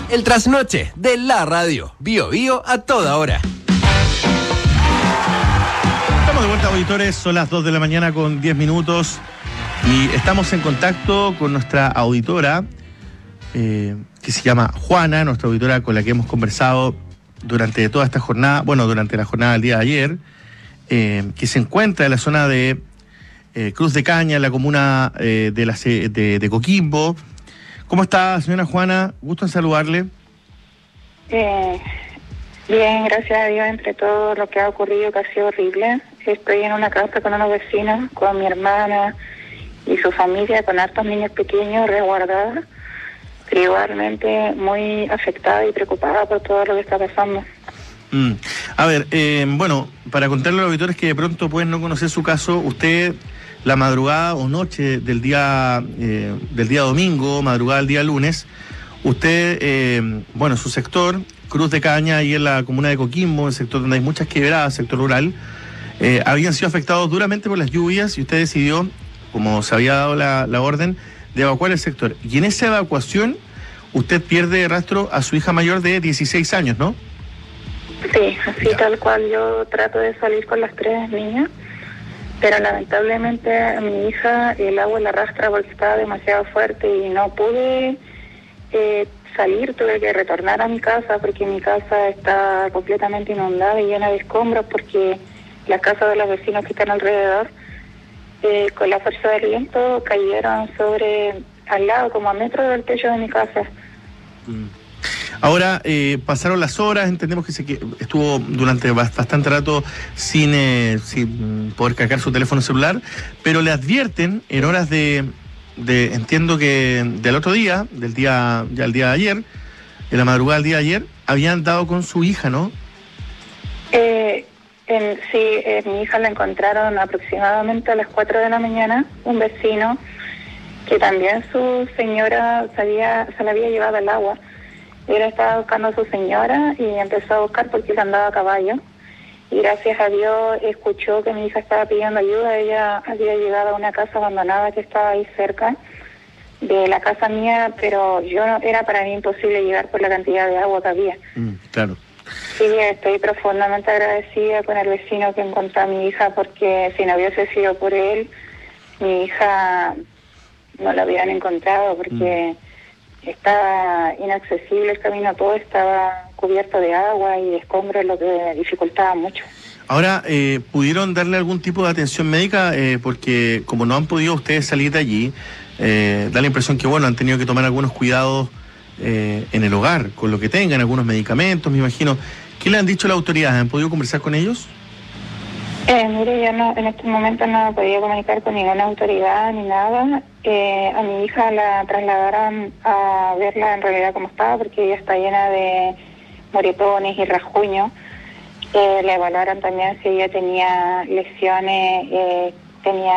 El trasnoche de la radio. Bio Bio a toda hora. Estamos de vuelta, auditores. Son las 2 de la mañana con 10 minutos. Y estamos en contacto con nuestra auditora, que se llama Juana, nuestra auditora con la que hemos conversado durante toda esta jornada, durante la jornada del día de ayer, que se encuentra en la zona de Cruz de Caña, en la comuna de Coquimbo. ¿Cómo está, señora Juana? Gusto en saludarle. Bien, gracias a Dios, entre todo lo que ha ocurrido, que ha sido horrible. Estoy en una casa con unos vecinos, con mi hermana y su familia, con hartos niños pequeños resguardados, pero igualmente muy afectada y preocupada por todo lo que está pasando. A ver, para contarle a los auditores que de pronto pueden no conocer su caso, usted la madrugada o noche del día domingo, madrugada del día lunes, usted, su sector, Cruz de Caña, ahí en la comuna de Coquimbo, el sector donde hay muchas quebradas, sector rural, habían sido afectados duramente por las lluvias y usted decidió, como se había dado la orden, de evacuar el sector. Y en esa evacuación, usted pierde de rastro a su hija mayor de 16 años, ¿no? Sí, así tal cual. Yo trato de salir con las 3 niñas, pero lamentablemente a mi hija el agua la arrastra porque estaba demasiado fuerte y no pude salir. Tuve que retornar a mi casa porque mi casa está completamente inundada y llena de escombros porque las casas de los vecinos que están alrededor, con la fuerza del viento, cayeron al lado, como a metros del techo de mi casa. Ahora, pasaron las horas, entendemos que estuvo durante bastante rato sin poder cargar su teléfono celular, pero le advierten en horas entiendo que del otro día, el día de ayer, en la madrugada del día de ayer, habían dado con su hija, ¿no? Mi hija la encontraron aproximadamente a las 4 de la mañana, un vecino, que también su señora se la había llevado al agua. Él estaba buscando a su señora y empezó a buscar porque él andaba a caballo. Y gracias a Dios escuchó que mi hija estaba pidiendo ayuda. Ella había llegado a una casa abandonada que estaba ahí cerca de la casa mía, pero era para mí imposible llegar por la cantidad de agua que había. Claro. Sí, estoy profundamente agradecida con el vecino que encontró a mi hija, porque si no hubiese sido por él, mi hija no la hubieran encontrado, porque estaba inaccesible el camino, todo estaba cubierto de agua y de escombros, lo que dificultaba mucho. Ahora, ¿pudieron darle algún tipo de atención médica? Porque como no han podido ustedes salir de allí, da la impresión que, han tenido que tomar algunos cuidados en el hogar, con lo que tengan, algunos medicamentos, me imagino. ¿Qué le han dicho las autoridades? ¿Han podido conversar con ellos? Mire, yo en este momento no podía comunicar con ninguna autoridad ni nada. A mi hija la trasladaron a verla en realidad como estaba, porque ella está llena de moretones y rasguños. Le evaluaron también si ella tenía lesiones, tenía